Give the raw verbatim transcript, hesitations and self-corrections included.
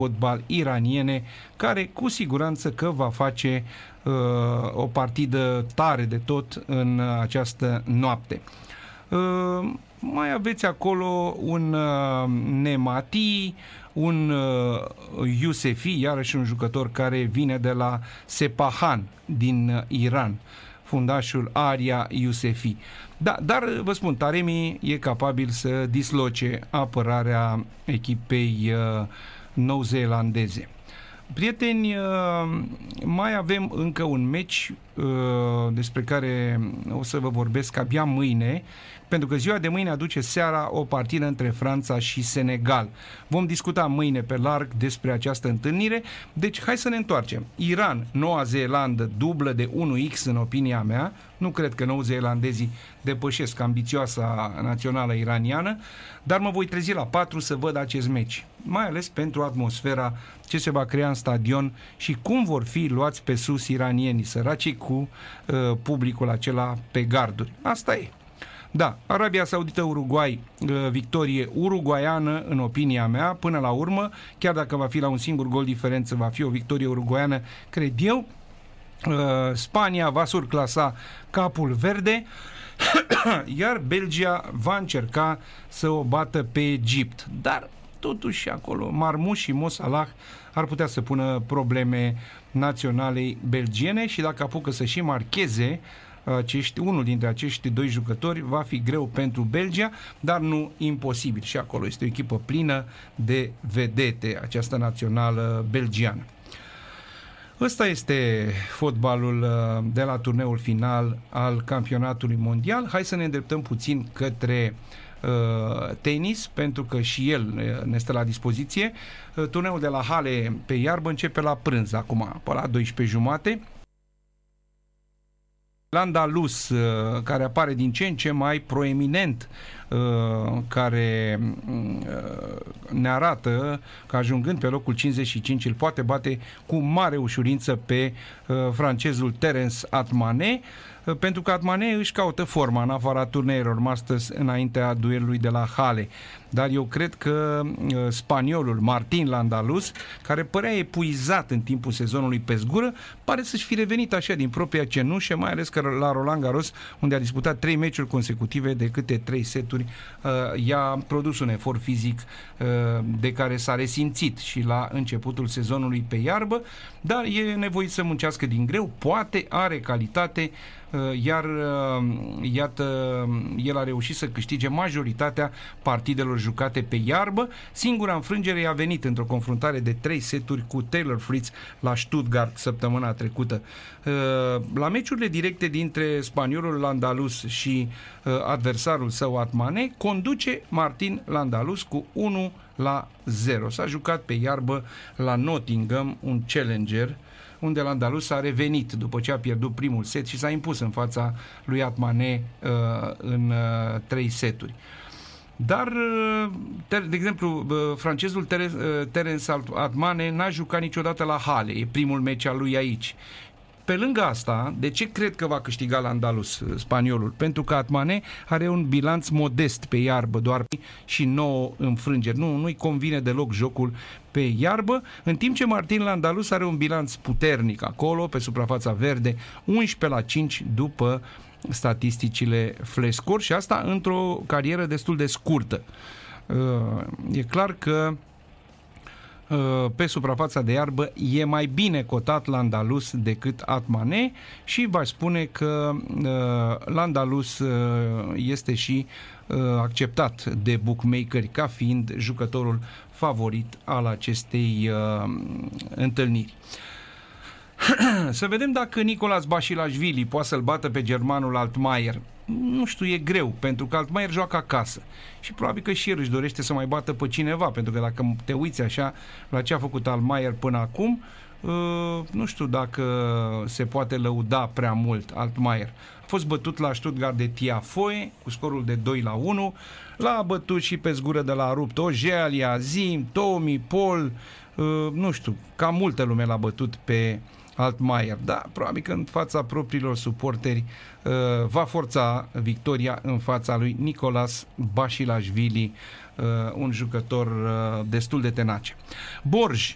fotbal iraniene, care cu siguranță că va face uh, o partidă tare de tot în această noapte. Uh, mai aveți acolo un uh, Nemati, un uh, Yousefi, iarăși un jucător care vine de la Sepahan din uh, Iran, fundașul Aria Yousefi. Da, dar vă spun, Taremi e capabil să disloce apărarea echipei uh, nou-zeelandeze. Prieteni, mai avem încă un meci despre care o să vă vorbesc abia mâine, pentru că ziua de mâine aduce seara o partidă între Franța și Senegal. Vom discuta mâine pe larg despre această întâlnire, deci hai să ne întoarcem. Iran, Noua Zeelandă, dublă de unu x în opinia mea. Nu cred că nou-zeelandezii depășesc ambițioasa națională iraniană, dar mă voi trezi la patru să văd acest meci, mai ales pentru atmosfera ce se va crea în stadion și cum vor fi luați pe sus iranienii săracii cu uh, publicul acela pe garduri. Asta e. Da, Arabia Saudită-Uruguay, uh, victorie uruguaiană în opinia mea, până la urmă, chiar dacă va fi la un singur gol diferență, va fi o victorie uruguaiană, cred eu. Uh, Spania va surclasa Capul Verde, iar Belgia va încerca să o bată pe Egipt. Dar totuși acolo Marmoush și Mo Salah ar putea să pună probleme naționalei belgiene și dacă apucă să și marcheze acești, unul dintre acești doi jucători, va fi greu pentru Belgia, dar nu imposibil. Și acolo este o echipă plină de vedete, această națională belgiană. Ăsta este fotbalul de la turneul final al campionatului mondial. Hai să ne îndreptăm puțin către uh, tenis, pentru că și el ne stă la dispoziție. Uh, turneul de la Halle pe iarbă începe la prânz, acum, pe la douăsprezece jumate. L'Andalus, care apare din ce în ce mai proeminent, care ne arată că ajungând pe locul cincizeci și cinci îl poate bate cu mare ușurință pe francezul Terence Atmane, pentru că Atmane își caută forma în afara turneilor Masters înaintea duelului de la Halle. Dar eu cred că uh, spaniolul Martin L'Andalus, care părea epuizat în timpul sezonului pe zgură, pare să-și fi revenit așa din propria cenușă, mai ales că la Roland Garros, unde a disputat trei meciuri consecutive de câte trei seturi, uh, i-a produs un efort fizic uh, de care s-a resimțit și la începutul sezonului pe iarbă, dar e nevoit să muncească din greu, poate, are calitate, iar iată, el a reușit să câștige majoritatea partidelor jucate pe iarbă. Singura înfrângere i-a venit într-o confruntare de trei seturi cu Taylor Fritz la Stuttgart săptămâna trecută. La meciurile directe dintre spaniolul L'Andalus și adversarul său Atmane, conduce Martin L'Andalus cu unu la zero. S-a jucat pe iarbă la Nottingham, un challenger, unde L'Andalus a revenit după ce a pierdut primul set și s-a impus în fața lui Atmane uh, în uh, trei seturi. Dar, uh, ter, de exemplu, uh, francezul Ter- uh, Terence Atmane n-a jucat niciodată la Halle, e primul meci al lui aici. Pe lângă asta, de ce cred că va câștiga L'Andalus, spaniolul? Pentru că Atmane are un bilanț modest pe iarbă, doar și nouă înfrângeri. Nu, nu-i convine deloc jocul pe iarbă, în timp ce Martin L'Andalus are un bilanț puternic acolo, pe suprafața verde, unsprezece la cinci după statisticile flash score, și asta într-o carieră destul de scurtă. E clar că pe suprafața de iarbă e mai bine cotat L'Andalus decât Atmane și v-aș spune că uh, L'Andalus uh, este și uh, acceptat de bookmakeri ca fiind jucătorul favorit al acestei uh, întâlniri. Să vedem dacă Nicolas Basilashvili poate să-l bată pe germanul Altmaier. Nu știu, e greu, pentru că Altmaier joacă acasă și probabil că și el își dorește să mai bată pe cineva, pentru că dacă te uiți așa la ce a făcut Altmaier până acum, uh, nu știu dacă se poate lăuda prea mult Altmaier. A fost bătut la Stuttgart de Tiafoe cu scorul de doi la unu, l-a bătut și pe zgură de la rupt Auger Aliassime, Tommy Paul, uh, nu știu, cam multă lume l-a bătut pe Altmaier, da, probabil că în fața propriilor suporteri uh, va forța victoria în fața lui Nicolas Basilashvili, uh, un jucător uh, destul de tenace. Borj